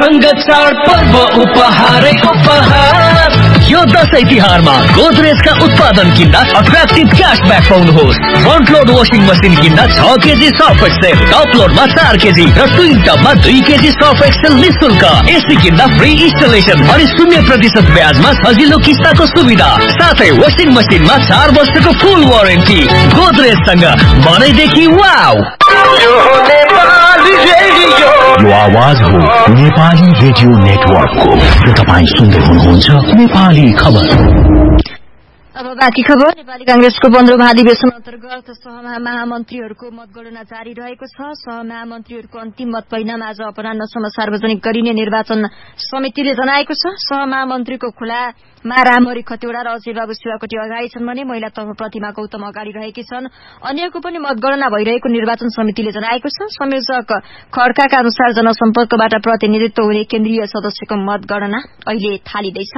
सँग चाडपर्व उपहारै उपहार। यो दशैं तिहारमा गोदरेजका उत्पादन किन्दा attractive cashback पाउनुहोस्। Front load washing machine किन्दा 6 KG Surf Excel, top लोडमा 4 KG र ट्विन टपमा 2 केजी सर्फ एक्सेल निःशुल्क। एसी किन्दा फ्री इन्स्टलेसन अनि 0% ब्याजमा सजिलो किस्ताको सुविधा। साथै वासिङ मसिनमा 4 वर्षको फुल वारेन्टी। गोदरेजसँग मनैदेखि वाउ। यो आवाज हो नेपाली रेडियो नेटवर्कको र तपाईँ सुन्दै हुनुहुन्छ नेपाली खबर। अब बाँकी खबर। नेपाली कांग्रेसको 15औं अधिवेशन अन्तर्गत सहमहामन्त्रीहरूको मतगणना जारी रहेको छ। सहमहामन्त्रीहरूको अन्तिम मत परिणाम आज अपराह्नसम्म सार्वजनिक गरिने निर्वाचन समितिले जनाएको छ। सहमहामन्त्रीको खुलामा रामहरि खतिवड़ा र अजय बाबु शिवाकोटी अगाडि छन् भने महिला तर्फ प्रतिमा गौतम अगाडि रहेकी छन्। अन्यको पनि मतगणना भइरहेको निर्वाचन समितिले जनाएको छ। संयोजक खड्काका अनुसार जनसम्पर्कबाट प्रतिनिधित्व हुने केन्द्रीय सदस्यको मतगणना अहिले थालिँदैछ।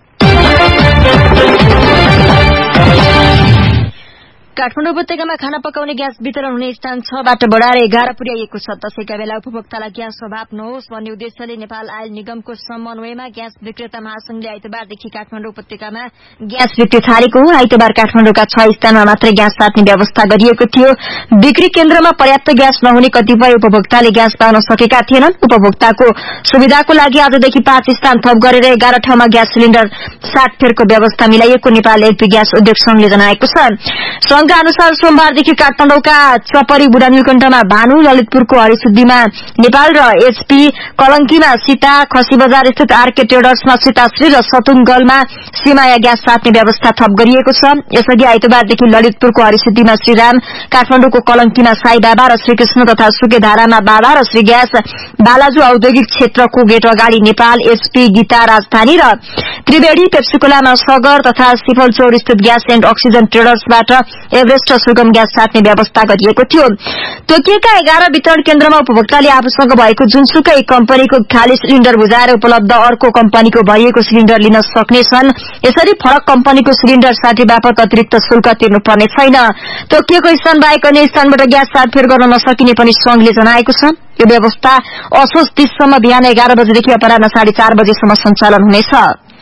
काठमाडौँ उपत्यकामा खाना पकाउने ग्यास वितरण हुने स्थान 6 बाट बढाएर 11 पुर्याइएको छ। दशैंका बेला उपभोक्तालाई ग्यास अभाव नहोस् भन्ने उद्देश्यले नेपाल आयल निगमको समन्वयमा ग्यास विक्रेता महासंघले आइतबारदेखि काठमाडौँ उपत्यकामा ग्यास बिक्री थालेको हो। आइतबार काठमाडौँका 6 स्थानमा मात्रै ग्यास साट्ने व्यवस्था गरिएको थियो। बिक्री केन्द्रमा पर्याप्त ग्यास नहुने कतिपय उपभोक्ताले ग्यास पाउन सकेका थिएनन्। उपभोक्ताको सुविधाको लागि आजदेखि 5 स्थान थप गरेर 11 ठाउँमा ग्यास सिलिण्डर साटफेरको व्यवस्था मिलाइएको नेपाल एलपी ग्यास उद्योग संघले जनाएको छ। संघका अनुसार सोमबारदेखि काठमाडौँका चपरी बुढानीलकण्ठमा भानु, ललितपुरको हरिशुद्धिमा नेपाल र एचपी, कलंकीमा सीता, खसी बजार स्थित आरके ट्रेडर्समा सीताश्री र सतुङगलमा सीमाया ग्यास साट्ने व्यवस्था थप गरिएको छ। यसअघि आइतबारदेखि ललितपुरको हरिशुद्धिमा श्रीराम, काठमाडौँको कलंकीमा साई बाबा र श्रीकृष्ण तथा सुकेधारामा बाबा र श्री ग्यास, बालाजु औद्योगिक क्षेत्रको गेट अगाडि नेपाल एचपी, गीता राजधानी र त्रिवेणी, पेप्सिकोलामा सगर तथा सिफलचौर स्थित ग्यास एण्ड अक्सिजन ट्रेडर्सबाट एभरेस्ट सुगम ग्यास साट्ने व्यवस्था गरिएको थियो। तोकिएका 11 वितरण केन्द्रमा उपभोक्ताले आफूसँग भएको जुनसुकै कम्पनीको खाली सिलिण्डर बुझाएर उपलब्ध अर्को कम्पनीको भरिएको सिलिण्डर लिन सक्नेछन्। यसरी फरक कम्पनीको सिलिण्डर साटे बापत अतिरिक्त शुल्क तिर्नुपर्ने छैन। तोकिएको स्थान बाहेक अन्य स्थानबाट ग्यास साटफेर गर्न नसकिने पनि संघले जनाएको छ। यो व्यवस्था असोज 30 सम्म बिहान 11 बजेदेखि अपराह्न 4:30 बजेसम्म सञ्चालन हुनेछ।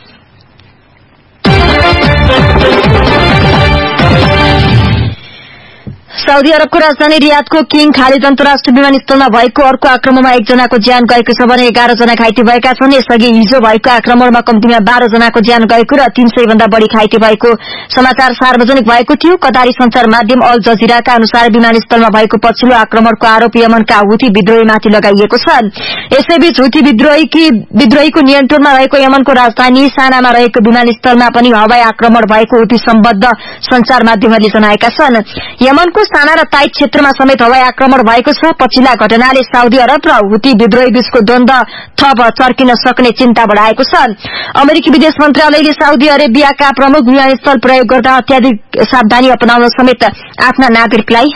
साउदी अरबको राजधानी रियादको किङ खालिद अन्तर्राष्ट्रिय विमानस्थलमा भएको अर्को आक्रमणमा 1 जनाको ज्यान गएको छ भने 11 जना घाइते भएका छन्। यसअघि हिजो भएको आक्रमणमा कम्तीमा 12 जनाको ज्यान गएको र 300 भन्दा बढ़ी घाइते भएको समाचार सार्वजनिक भएको थियो। कतारी संचार माध्यम अल जजिराका अनुसार विमानस्थलमा भएको पछिल्लो आक्रमणको आरोप यमनका हुती विद्रोहीमाथि लगाइएको छ। यसैबीच हुती विद्रोहीको नियन्त्रणमा रहेको यमनको राजधानी सानामा रहेको विमानस्थलमा पनि हवाई आक्रमण भएको हुती सम्बद्ध संचार माध्यमहरूले जनाएका छन्। यमनको साना र ताइद क्षेत्रमा समेत हवाई आक्रमण भएको छ। पछिल्ला घटनाले साउदी अरब र हुती विद्रोही बीचको द्वन्द थप चर्किन सक्ने चिन्ता बढ़ाएको छ। अमेरिकी विदेश मन्त्रालयले साउदी अरेबियाका प्रमुख विमानस्थल प्रयोग गर्दा अत्याधिक सावधानी अपनाउन समेत आफ्ना नागरिकलाई